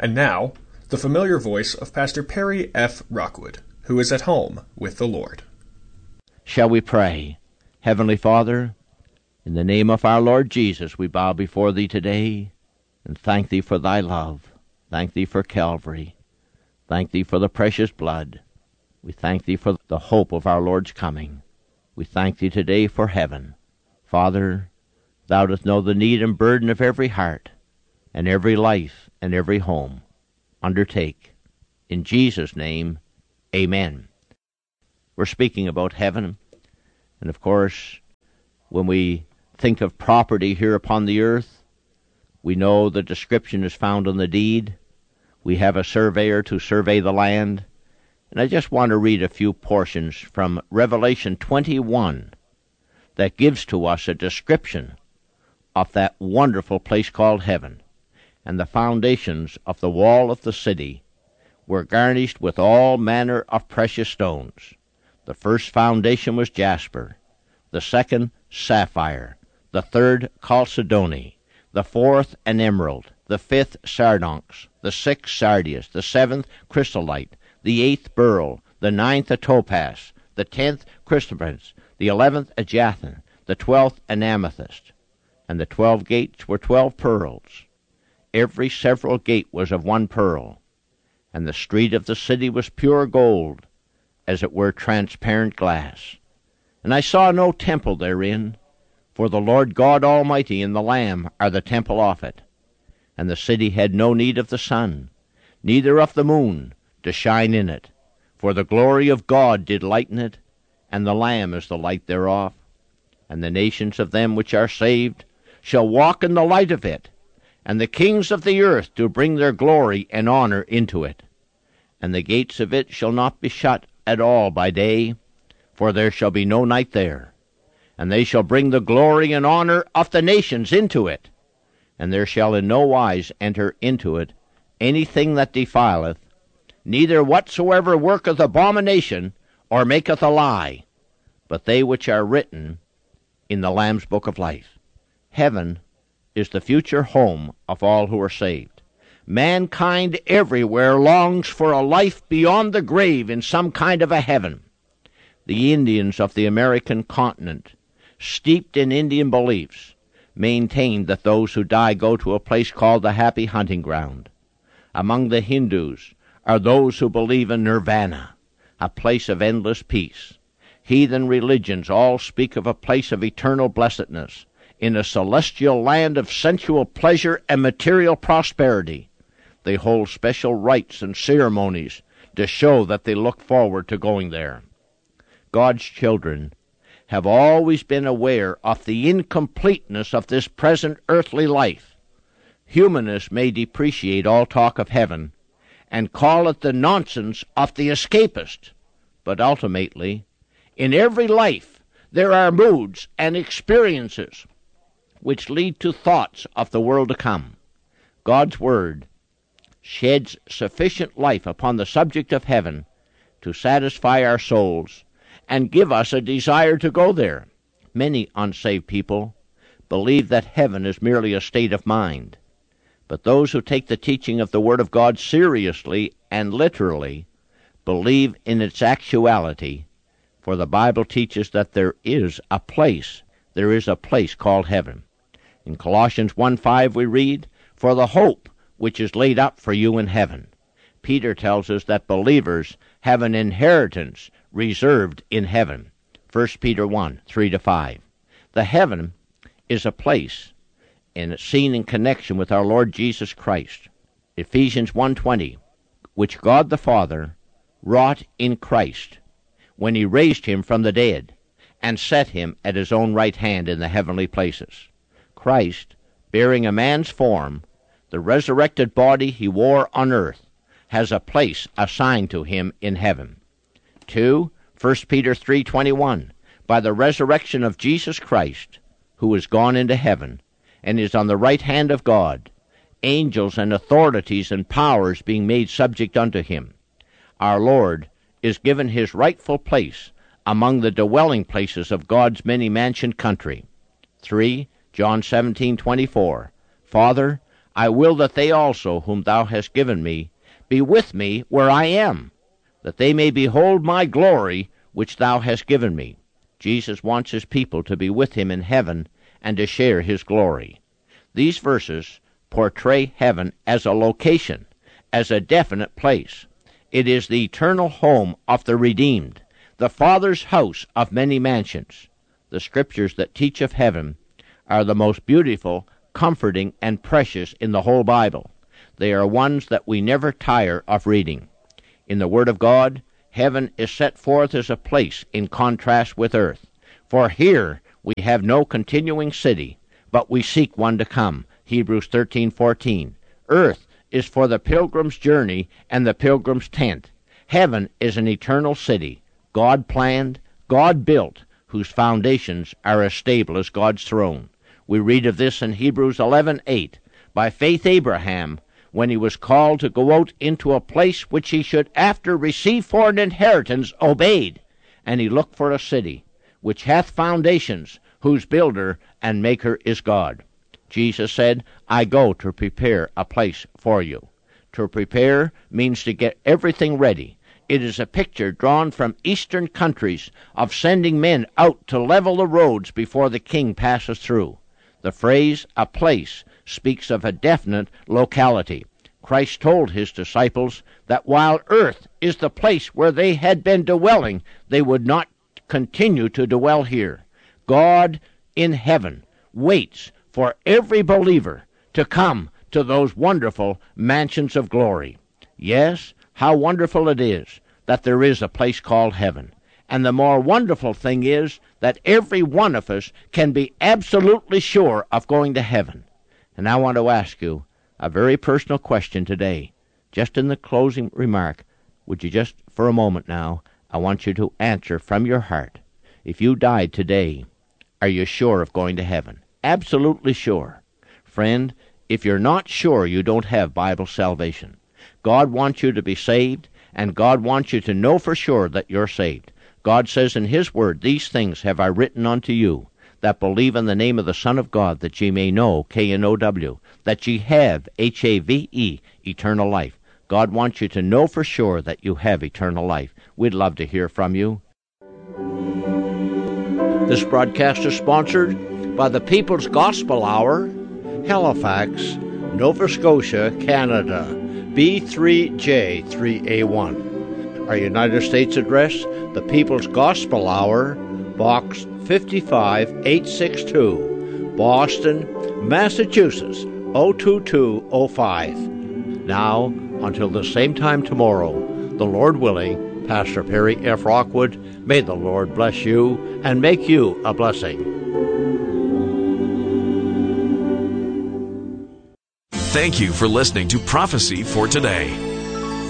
And now, the familiar voice of Pastor Perry F. Rockwood, who is at home with the Lord. Shall we pray? Heavenly Father, in the name of our Lord Jesus, we bow before Thee today and thank Thee for Thy love. Thank Thee for Calvary. Thank Thee for the precious blood. We thank Thee for the hope of our Lord's coming. We thank Thee today for heaven. Father, Thou dost know the need and burden of every heart, and every life, and every home. Undertake. In Jesus' name, amen. We're speaking about heaven, and of course, when we think of property here upon the earth, we know the description is found on the deed. We have a surveyor to survey the land, and I just want to read a few portions from Revelation 21 that gives to us a description of that wonderful place called heaven. And the foundations of the wall of the city were garnished with all manner of precious stones. The first foundation was jasper, the second sapphire, the third chalcedony, the fourth an emerald, the fifth sardonyx, the sixth sardius, the seventh chrysolite, the eighth beryl, the ninth a topaz, the 10th chrysoprase, the 11th a jacinth, the 12th an amethyst. And the 12 gates were 12 pearls. Every several gate was of one pearl, and the street of the city was pure gold, as it were transparent glass. And I saw no temple therein, for the Lord God Almighty and the Lamb are the temple of it. And the city had no need of the sun, neither of the moon, to shine in it, for the glory of God did lighten it, and the Lamb is the light thereof. And the nations of them which are saved shall walk in the light of it, and the kings of the earth do bring their glory and honor into it. And the gates of it shall not be shut at all by day, for there shall be no night there. And they shall bring the glory and honor of the nations into it, and there shall in no wise enter into it anything that defileth, neither whatsoever worketh abomination, or maketh a lie, but they which are written in the Lamb's book of life. Heaven is the future home of all who are saved. Mankind everywhere longs for a life beyond the grave in some kind of a heaven. The Indians of the American continent, steeped in Indian beliefs, maintain that those who die go to a place called the happy hunting ground. Among the Hindus are those who believe in nirvana, a place of endless peace. Heathen religions all speak of a place of eternal blessedness, in a celestial land of sensual pleasure and material prosperity. They hold special rites and ceremonies to show that they look forward to going there. God's children have always been aware of the incompleteness of this present earthly life. Humanists may depreciate all talk of heaven and call it the nonsense of the escapist, but ultimately, in every life there are moods and experiences which lead to thoughts of the world to come. God's Word sheds sufficient light upon the subject of heaven to satisfy our souls and give us a desire to go there. Many unsaved people believe that heaven is merely a state of mind, but those who take the teaching of the Word of God seriously and literally believe in its actuality, for the Bible teaches that there is a place called heaven. In Colossians 1:5 we read, "For the hope which is laid up for you in heaven." Peter tells us that believers have an inheritance reserved in heaven. 1 Peter 1:3-5. The heaven is a place, and it's seen in connection with our Lord Jesus Christ. Ephesians 1:20, which God the Father wrought in Christ, when he raised him from the dead, and set him at his own right hand in the heavenly places. Christ, bearing a man's form, the resurrected body he wore on earth, has a place assigned to him in heaven. 2. 1 Peter 3:21, by the resurrection of Jesus Christ, who is gone into heaven, and is on the right hand of God, angels and authorities and powers being made subject unto him. Our Lord is given his rightful place among the dwelling places of God's many-mansioned country. 3. John 17:24, Father, I will that they also, whom thou hast given me, be with me where I am, that they may behold my glory, which thou hast given me. Jesus wants his people to be with him in heaven and to share his glory. These verses portray heaven as a location, as a definite place. It is the eternal home of the redeemed, the Father's house of many mansions. The scriptures that teach of heaven are the most beautiful, comforting, and precious in the whole Bible. They are ones that we never tire of reading. In the Word of God, heaven is set forth as a place in contrast with earth. For here we have no continuing city, but we seek one to come. Hebrews 13:14. Earth is for the pilgrim's journey and the pilgrim's tent. Heaven is an eternal city, God planned, God built, whose foundations are as stable as God's throne. We read of this in Hebrews 11:8. By faith Abraham, when he was called to go out into a place which he should after receive for an inheritance, obeyed, and he looked for a city, which hath foundations, whose builder and maker is God. Jesus said, I go to prepare a place for you. To prepare means to get everything ready. It is a picture drawn from eastern countries of sending men out to level the roads before the king passes through. The phrase, a place, speaks of a definite locality. Christ told his disciples that while earth is the place where they had been dwelling, they would not continue to dwell here. God in heaven waits for every believer to come to those wonderful mansions of glory. Yes, how wonderful it is that there is a place called heaven. And the more wonderful thing is that every one of us can be absolutely sure of going to heaven. And I want to ask you a very personal question today. Just in the closing remark, would you just, for a moment now, I want you to answer from your heart. If you died today, are you sure of going to heaven? Absolutely sure. Friend, if you're not sure, you don't have Bible salvation. God wants you to be saved, and God wants you to know for sure that you're saved. God says in his word, these things have I written unto you, that believe in the name of the Son of God, that ye may know, K-N-O-W, that ye have, H-A-V-E, eternal life. God wants you to know for sure that you have eternal life. We'd love to hear from you. This broadcast is sponsored by the People's Gospel Hour, Halifax, Nova Scotia, Canada, B3J3A1. Our United States address, the People's Gospel Hour, Box 55862, Boston, Massachusetts, 02205. Now, until the same time tomorrow, the Lord willing, Pastor Perry F. Rockwood, may the Lord bless you and make you a blessing. Thank you for listening to Prophecy for Today.